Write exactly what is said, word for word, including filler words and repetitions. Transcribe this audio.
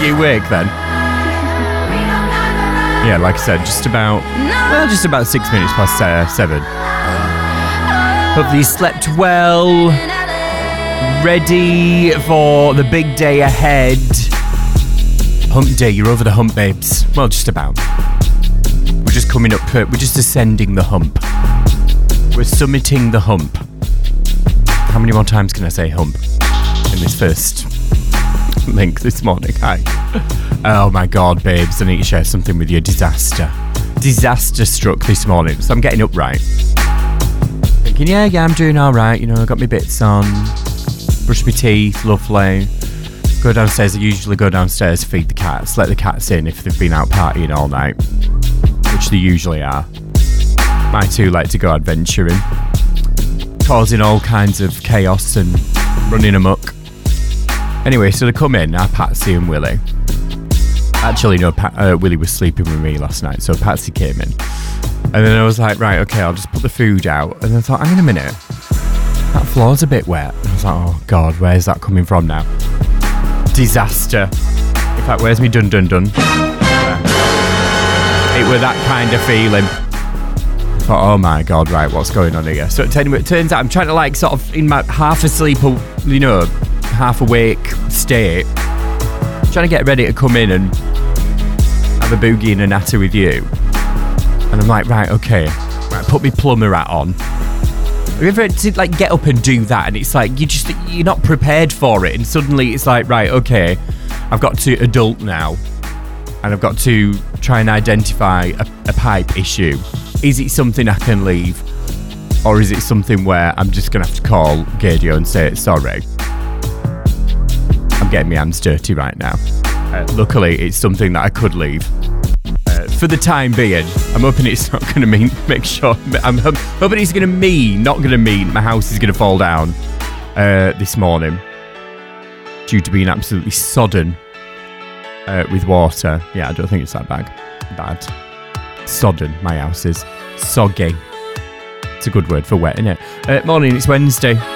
you awake then? Yeah, like I said, just about, well, just about six minutes past uh, seven. Hopefully you slept well, ready for the big day ahead. Hump day, you're over the hump, babes. Well, just about. We're just coming up, uh, we're just ascending the hump. We're summiting the hump. How many more times can I say hump in this first link this morning? Hi. Oh my God, babes, I need to share something with you. Disaster. Disaster struck this morning. So I'm getting up right. Thinking, yeah, yeah, I'm doing all right. You know, I got my bits on. Brush my teeth, lovely. Go downstairs. I usually go downstairs, feed the cats, let the cats in if they've been out partying all night, which they usually are. My two like to go adventuring, causing all kinds of chaos and running amok. Anyway, so they come in, our Patsy and Willie. Actually, no, Pat, uh, Willie was sleeping with me last night, so Patsy came in. And then I was like, right, okay, I'll just put the food out. And I thought, hang on a minute, that floor's a bit wet. And I was like, oh God, where's that coming from now? Disaster. In fact, where's me dun dun dun? Yeah. It were that kind of feeling. I thought, oh my God, right, what's going on here? So anyway, it turns out I'm trying to like sort of in my half asleep, you know, half awake state, trying to get ready to come in and have a boogie and a natter with you. And I'm like, right, okay, right, put my plumber hat on. Have you ever had to like get up and do that, and it's like you just you're not prepared for it, and suddenly it's like, right, okay, I've got to adult now, and I've got to try and identify a, a pipe issue. Is it something I can leave, or is it something where I'm just gonna have to call Gadio and say sorry? I'm getting my hands dirty right now. Uh, luckily, it's something that I could leave. Uh, for the time being, I'm hoping it's not going to mean, make sure, I'm ho- hoping it's going to mean, not going to mean my house is going to fall down uh, this morning due to being absolutely sodden uh, with water. Yeah, I don't think it's that bad. Bad. Sodden, my house is. Soggy. It's a good word for wet, isn't it? Uh, morning, it's Wednesday.